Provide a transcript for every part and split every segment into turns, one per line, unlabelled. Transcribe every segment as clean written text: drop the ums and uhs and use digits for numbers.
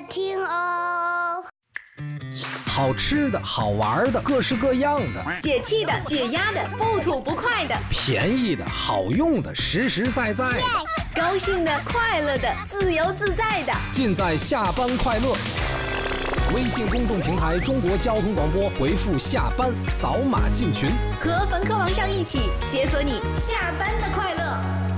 听哦。
好吃的好玩的各式各样的，
解气的解压的不吐不快的，
便宜的好用的实实在在的，
高兴的快乐的自由自在的，
尽在下班快乐。微信公众平台中国交通广播，回复下班扫码进群，
和冯科王上一起解锁你下班的快乐。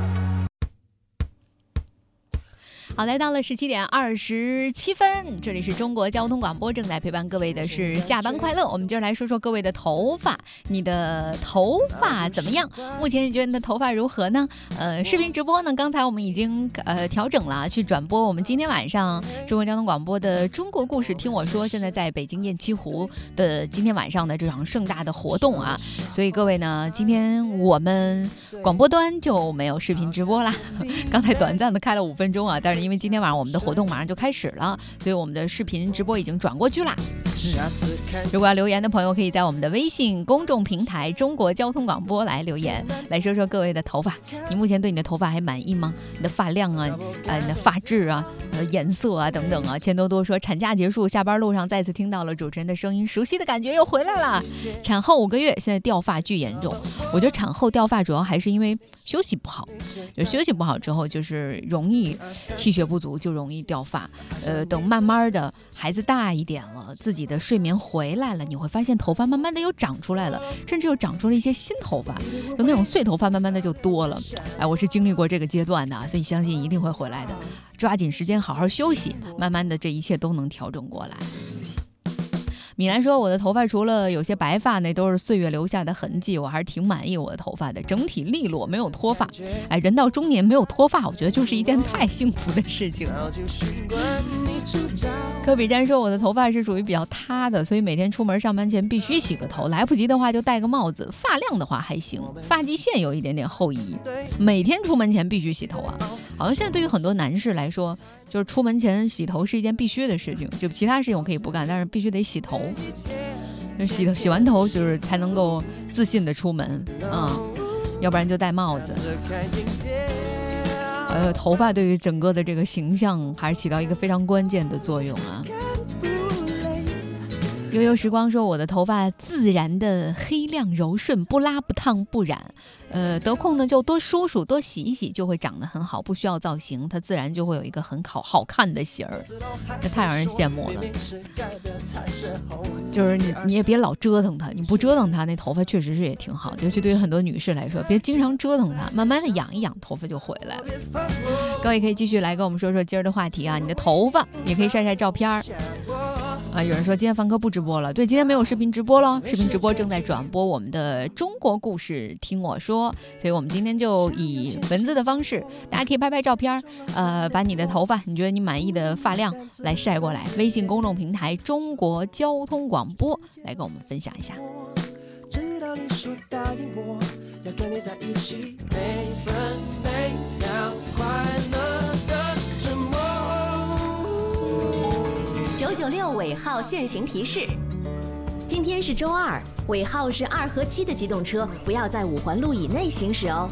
好，来到了17:27，这里是中国交通广播，正在陪伴各位的是下班快乐。我们今儿来说说各位的头发，你的头发怎么样？目前你觉得你的头发如何呢？视频直播呢，刚才我们已经调整了，去转播我们今天晚上中国交通广播的中国故事听我说，现在在北京雁栖湖的今天晚上的这场盛大的活动啊，所以各位呢，今天我们广播端就没有视频直播啦，刚才短暂的开了5分钟啊，但是因为今天晚上我们的活动马上就开始了，所以我们的视频直播已经转过去啦。如果要留言的朋友，可以在我们的微信公众平台中国交通广播来留言，来说说各位的头发，你目前对你的头发还满意吗？你的发量啊，你的发质啊，颜色啊等等啊。钱多多说，产假结束，下班路上再次听到了主持人的声音，熟悉的感觉又回来了。产后5个月，现在掉发巨严重。我觉得产后掉发主要还是因为休息不好，就休息不好之后就是容易气血不足，就容易掉发。等慢慢的孩子大一点了，自己的睡眠回来了，你会发现头发慢慢的又长出来了，甚至又长出了一些新头发，有那种碎头发慢慢的就多了。我是经历过这个阶段的，所以相信一定会回来的。抓紧时间好好休息，慢慢的这一切都能调整过来。米兰说，我的头发除了有些白发，那都是岁月留下的痕迹，我还是挺满意我的头发的，整体利落，没有脱发。人到中年没有脱发，我觉得就是一件太幸福的事情了。科比詹说，我的头发是属于比较塌的，所以每天出门上班前必须洗个头，来不及的话就戴个帽子。发量的话还行，发际线有一点点后移，每天出门前必须洗头啊。好像现在对于很多男士来说，就是出门前洗头是一件必须的事情，就其他事情我可以不干，但是必须得洗头。洗完头就是才能够自信的出门啊，要不然就戴帽子。头发对于整个的这个形象还是起到一个非常关键的作用啊。悠悠时光说，我的头发自然的黑亮柔顺，不拉不烫不染，得空呢就多梳梳多洗一洗，就会长得很好，不需要造型，它自然就会有一个很好看的型儿，这太让人羡慕了。就是你也别老折腾它，你不折腾它，那头发确实是也挺好的，尤其对于很多女士来说，别经常折腾它，慢慢的养一养，头发就回来了。各位可以继续来跟我们说说今儿的话题啊，你的头发也可以晒晒照片儿。有人说今天凡哥不直播了，对，今天没有视频直播了，视频直播正在转播我们的中国故事听我说，所以我们今天就以文字的方式，大家可以拍拍照片，把你的头发，你觉得你满意的发量来晒过来，微信公众平台中国交通广播来跟我们分享一下。直到你说答应我，要跟你在一起，每分每秒快乐的折磨。996尾号限行提示：今天是周二，尾号是2和7的机动车不要在5环路以内行驶哦。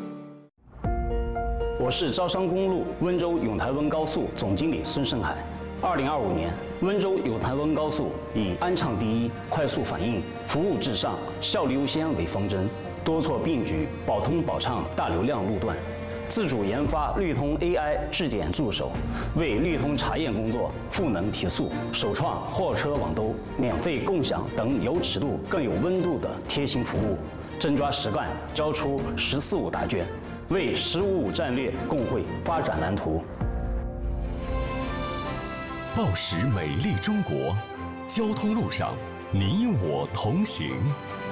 我是招商公路温州永台温高速总经理孙胜海。2025年，温州永台温高速以安畅第一、快速反应、服务至上、效率优先为方针，多措并举，保通保畅大流量路段。自主研发绿通 AI 质检助手，为绿通查验工作赋能提速，首创货车网兜、免费共享等有尺度更有温度的贴心服务，真抓实干，交出“14-5”答卷，为“15-5”战略共绘发展蓝图。
报时美丽中国，交通路上你我同行。